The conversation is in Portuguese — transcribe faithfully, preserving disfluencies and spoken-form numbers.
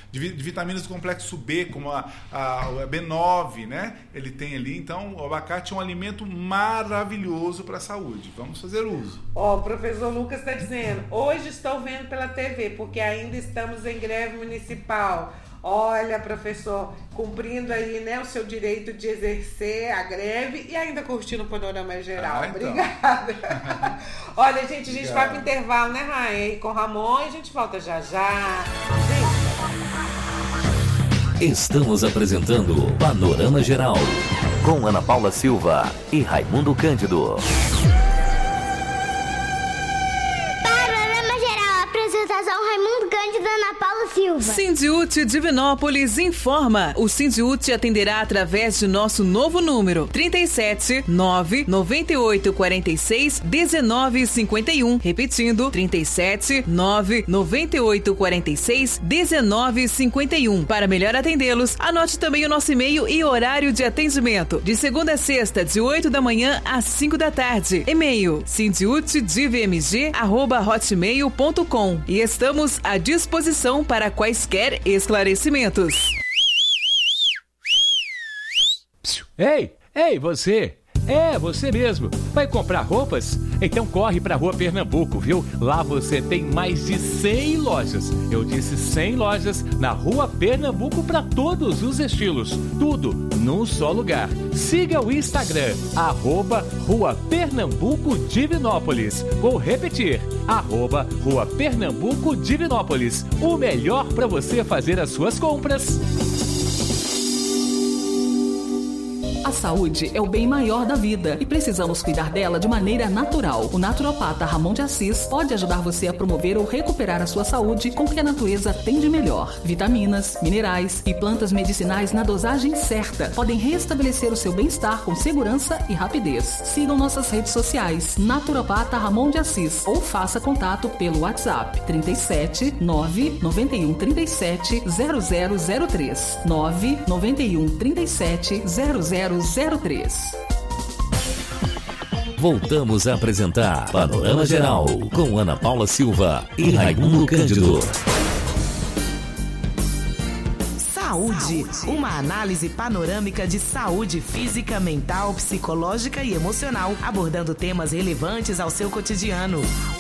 de, de vitaminas do complexo B, como a, a, a B nove, né? Ele tem ali. Então, o abacate é um alimento maravilhoso para a saúde. Vamos fazer uso. Ó, o professor Lucas está dizendo, hoje estou vendo pela T V, porque ainda estamos em greve municipal. Olha, professor, cumprindo aí, né, o seu direito de exercer a greve e ainda curtindo o panorama geral. Ah, então. Obrigada. Olha, gente, a gente Obrigado. vai pro intervalo, né, Raê? Com o Ramon e a gente volta já já. Gente. Estamos apresentando Panorama Geral com Ana Paula Silva e Raimundo Cândido. Raimundo Cândido, Ana Paula Silva. Sindiúti Divinópolis informa. O Sindiúti atenderá através de nosso novo número trinta e sete, nove, noventa e oito, quarenta e seis, dezenove, cinquenta e um. Repetindo, trinta e sete, nove, noventa e oito, quarenta e seis, dezenove, cinquenta e um. Para melhor atendê-los, anote também o nosso e-mail e horário de atendimento. De segunda a sexta, de oito da manhã às cinco da tarde. E-mail sindiútidivmg arroba hotmail ponto com. E estamos à disposição para quaisquer esclarecimentos. Ei, ei, você! É, você mesmo. Vai comprar roupas? Então corre pra Rua Pernambuco, viu? Lá você tem mais de cem lojas. Eu disse cem lojas na Rua Pernambuco para todos os estilos. Tudo num só lugar. Siga o Instagram, arroba Rua Pernambuco Divinópolis. Vou repetir, arroba Rua Pernambuco Divinópolis. O melhor para você fazer as suas compras. A saúde é o bem maior da vida e precisamos cuidar dela de maneira natural. O naturopata Ramon de Assis pode ajudar você a promover ou recuperar a sua saúde com o que a natureza tem de melhor. Vitaminas, minerais e plantas medicinais na dosagem certa podem restabelecer o seu bem-estar com segurança e rapidez. Sigam nossas redes sociais, Naturopata Ramon de Assis, ou faça contato pelo WhatsApp trinta e sete, nove, noventa e um, trinta e sete, zero zero zero três, nove, noventa e um, trinta e sete, zero zero zero três. Voltamos a apresentar Panorama Geral com Ana Paula Silva e Raimundo Cândido. Saúde, uma análise panorâmica de saúde física, mental, psicológica e emocional, abordando temas relevantes ao seu cotidiano.